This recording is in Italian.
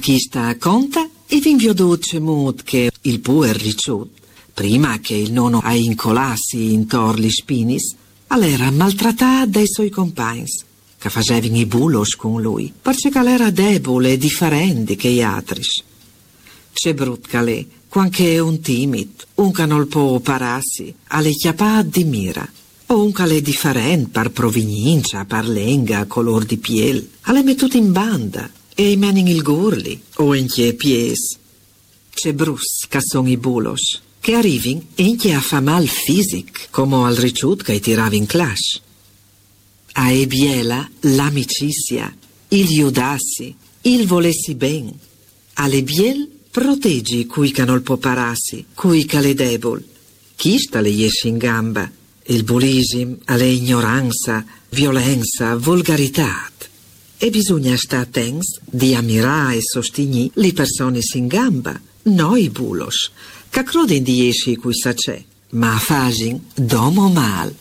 chi sta conta e vi inviodotce mod che il puer ricciut, prima che il nonno a incolassi intor gli spinis, all'era maltrattata dai suoi compagni, che facevano i bulos con lui, perché era debole e differente che gli altri. C'è brut calè, quanche un timid, un che non può pararsi, alle chiappà di mira, o un che è differente per provenienza, per lenga, color di piel, alle mettute in banda, e menin il gurli, o in che pies. C'è brus che sono i bulos, che arrivin in che a fa mal fisic, come al ricciut che tirava in clash. A e biela l'amicizia, il iudassi, il volessi ben. Alle biel proteggi cui che non può pararsi, cui che le debol. Chi sta le esce in gamba? Il bullismo, alle ignoranza, violenza, volgarità. E bisogna stare attenti di ammirare e sostenere le persone in gamba, noi bulos, che croden di esci cui sa c'è, ma facin domo mal.